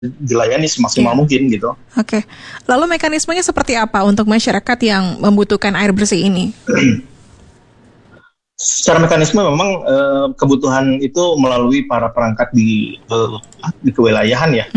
dilayani semaksimal mungkin gitu. Oke. Lalu mekanismenya seperti apa untuk masyarakat yang membutuhkan air bersih ini? Secara mekanisme memang kebutuhan itu melalui para perangkat di kewilayahan ya.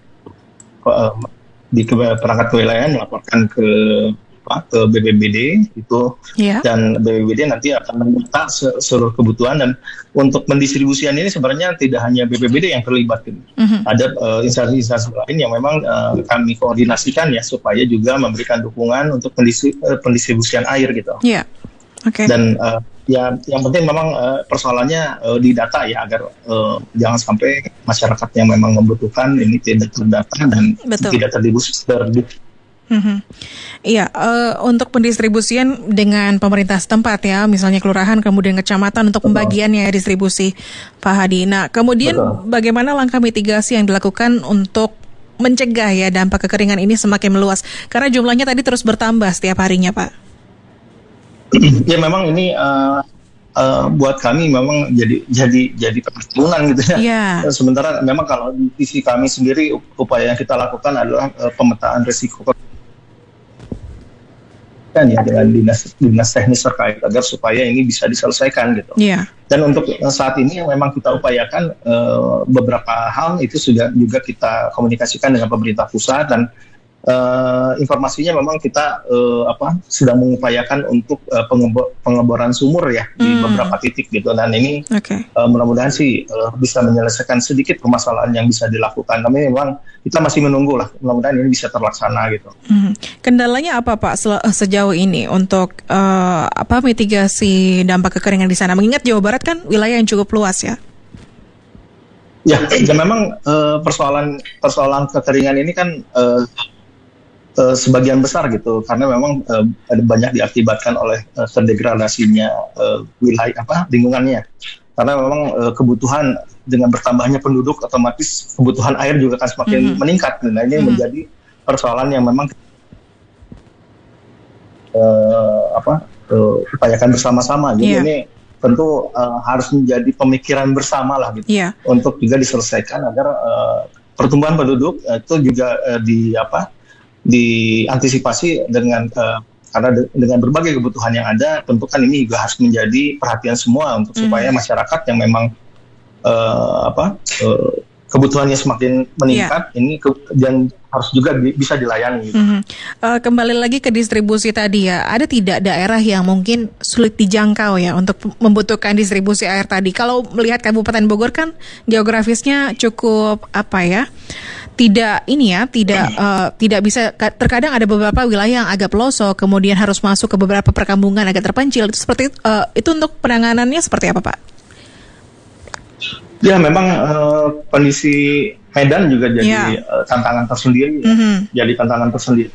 Di perangkat kewilayahan melaporkan ke BPBD itu, dan BPBD nanti akan meminta seluruh kebutuhan, dan untuk pendistribusian ini sebenarnya tidak hanya BPBD yang terlibat, ada instansi-instansi lain yang memang kami koordinasikan ya supaya juga memberikan dukungan untuk pendistribusian air gitu. Dan yang penting memang persoalannya di data ya, agar jangan sampai masyarakat yang memang membutuhkan ini tidak terdata dan tidak terdistribusi. Iya, untuk pendistribusian dengan pemerintah setempat ya, misalnya kelurahan kemudian kecamatan untuk pembagiannya distribusi, Pak Hadi. Nah, kemudian bagaimana langkah mitigasi yang dilakukan untuk mencegah ya dampak kekeringan ini semakin meluas? Karena jumlahnya tadi terus bertambah setiap harinya, Pak. Ya memang ini buat kami memang jadi perhitungan gitu ya. Sementara memang kalau di sisi kami sendiri, upaya yang kita lakukan adalah pemetaan risiko ya dengan dinas teknis terkait agar supaya ini bisa diselesaikan gitu. Dan untuk saat ini yang memang kita upayakan beberapa hal itu sudah juga kita komunikasikan dengan pemerintah pusat, dan informasinya memang kita sedang mengupayakan untuk pengeboran sumur ya di beberapa titik gitu, dan ini mudah-mudahan sih bisa menyelesaikan sedikit permasalahan yang bisa dilakukan. Tapi memang kita masih menunggu lah, mudah-mudahan ini bisa terlaksana gitu. Kendalanya apa Pak sejauh ini untuk mitigasi dampak kekeringan di sana? Mengingat Jawa Barat kan wilayah yang cukup luas ya. Ya memang persoalan kekeringan ini kan sebagian besar gitu, karena memang banyak diakibatkan oleh terdegradasinya wilayah lingkungannya. Karena memang kebutuhan dengan bertambahnya penduduk, otomatis kebutuhan air juga akan semakin meningkat. Nah ini menjadi persoalan yang memang upayakan bersama-sama. Jadi ini tentu harus menjadi pemikiran bersama lah gitu, untuk juga diselesaikan agar pertumbuhan penduduk itu juga diantisipasi dengan karena dengan berbagai kebutuhan yang ada, tentu kan ini juga harus menjadi perhatian semua untuk supaya masyarakat yang memang kebutuhannya semakin meningkat ini dan harus juga bisa dilayani. Kembali lagi ke distribusi tadi ya, ada tidak daerah yang mungkin sulit dijangkau ya untuk membutuhkan distribusi air tadi? Kalau melihat Kabupaten Bogor kan geografisnya cukup tidak bisa, terkadang ada beberapa wilayah yang agak pelosok, kemudian harus masuk ke beberapa perkampungan agak terpencil. Itu untuk penanganannya seperti apa, Pak? Ya memang kondisi Medan juga jadi tantangan tersendiri. Jadi tantangan tersendiri.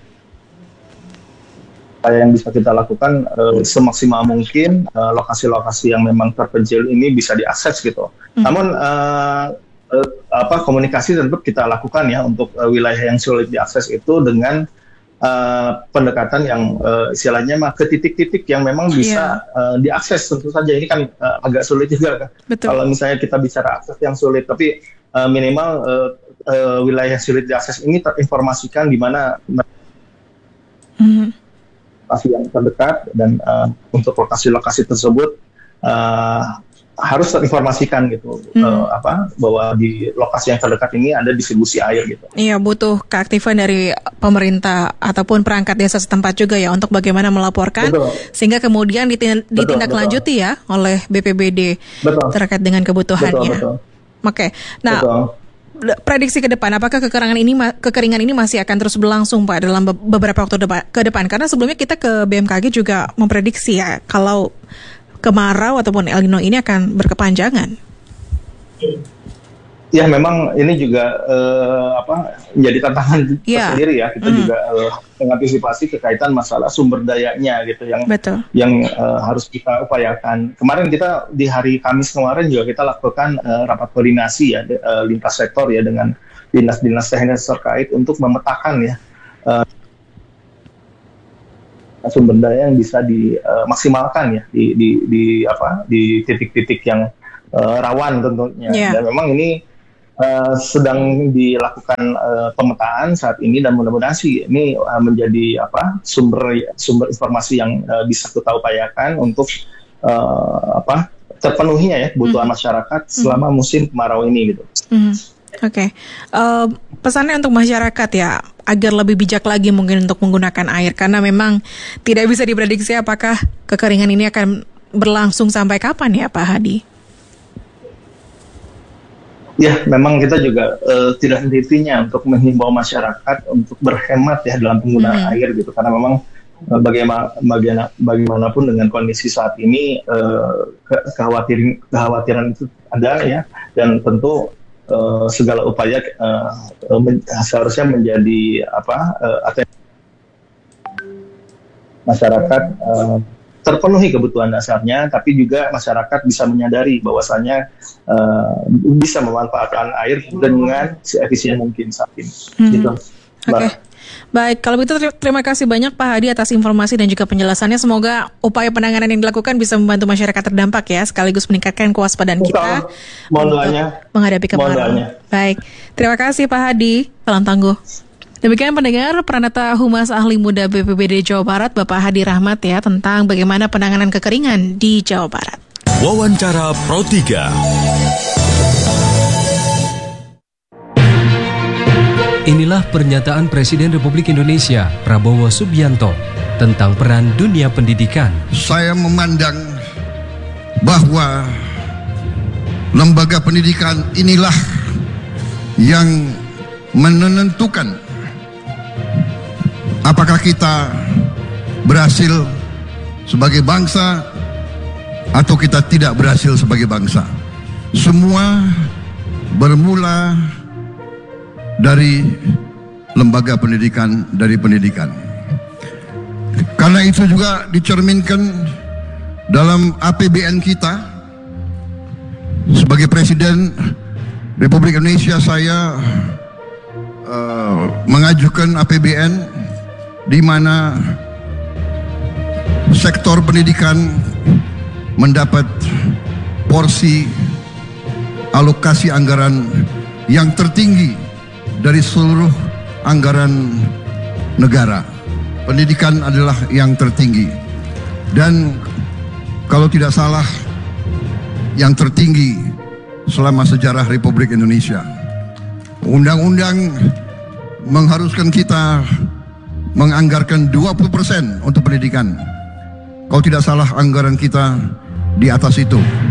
Apa yang bisa kita lakukan semaksimal mungkin lokasi-lokasi yang memang terpencil ini bisa diakses gitu. Namun komunikasi tentu kita lakukan ya untuk wilayah yang sulit diakses itu dengan pendekatan yang istilahnya ke titik-titik yang memang bisa diakses. Tentu saja ini kan agak sulit juga kan. Kalau misalnya kita bicara akses yang sulit, tapi minimal wilayah sulit diakses ini terinformasikan di mana lokasi yang terdekat, dan untuk lokasi-lokasi tersebut harus terinformasikan gitu bahwa di lokasi yang terdekat ini ada distribusi air gitu. Iya, butuh keaktifan dari pemerintah ataupun perangkat desa setempat juga ya untuk bagaimana melaporkan sehingga kemudian ditindaklanjuti ya oleh BPBD terkait dengan kebutuhannya. Oke. Nah, prediksi ke depan, apakah kekeringan ini masih akan terus berlangsung Pak dalam beberapa waktu ke depan? Karena sebelumnya kita ke BMKG juga memprediksi ya kalau kemarau ataupun El Nino ini akan berkepanjangan. Ya memang ini juga menjadi tantangan tersendiri ya. Kita juga mengantisipasi kekaitan masalah sumber dayanya gitu yang harus kita upayakan. Kemarin kita di hari Kamis kemarin juga kita lakukan rapat koordinasi ya lintas sektor ya dengan dinas-dinas teknis terkait untuk memetakan ya sumber daya yang bisa dimaksimalkan ya di titik-titik yang rawan tentunya. Dan memang ini sedang dilakukan pemetaan saat ini, dan mudah-mudahan sih ini menjadi sumber informasi yang bisa kita upayakan untuk terpenuhinya ya kebutuhan masyarakat selama musim kemarau ini gitu. Oke. Pesannya untuk masyarakat ya, agar lebih bijak lagi mungkin untuk menggunakan air, karena memang tidak bisa diprediksi apakah kekeringan ini akan berlangsung sampai kapan ya Pak Hadi? Ya, memang kita juga tidak henti-hentinya untuk menghimbau masyarakat untuk berhemat ya dalam penggunaan air gitu, karena memang bagaimanapun dengan kondisi saat ini kekhawatiran itu ada ya, dan tentu segala upaya seharusnya menjadi masyarakat terpenuhi kebutuhan dasarnya, tapi juga masyarakat bisa menyadari bahwasanya bisa memanfaatkan air dengan seefisien mungkin saat ini. Gitu. Oke. Baik, kalau begitu terima kasih banyak Pak Hadi atas informasi dan juga penjelasannya. Semoga upaya penanganan yang dilakukan bisa membantu masyarakat terdampak ya, sekaligus meningkatkan kewaspadaan kita untuk menghadapi kemarau. Baik, terima kasih Pak Hadi. Salam tangguh. Demikian pendengar, Pranata Humas Ahli Muda BPBD Jawa Barat, Bapak Hadi Rahmat ya, tentang bagaimana penanganan kekeringan di Jawa Barat. Wawancara Pro 3. Inilah pernyataan Presiden Republik Indonesia Prabowo Subianto tentang peran dunia pendidikan. Saya memandang bahwa lembaga pendidikan inilah yang menentukan apakah kita berhasil sebagai bangsa atau kita tidak berhasil sebagai bangsa. Semua bermula dari lembaga pendidikan, dari pendidikan. Karena itu juga dicerminkan dalam APBN kita. Sebagai Presiden Republik Indonesia, saya mengajukan APBN di mana sektor pendidikan mendapat porsi alokasi anggaran yang tertinggi dari seluruh anggaran negara. Pendidikan adalah yang tertinggi, dan kalau tidak salah yang tertinggi selama sejarah Republik Indonesia. Undang-undang mengharuskan kita menganggarkan 20% untuk pendidikan. Kalau tidak salah anggaran kita di atas itu.